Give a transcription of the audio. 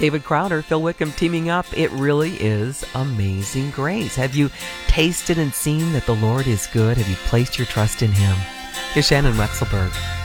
David Crowder, Phil Wickham teaming up. It really is amazing grace. Have you tasted and seen that the Lord is good? Have you placed your trust in Him? Here's Shannon Wexelberg.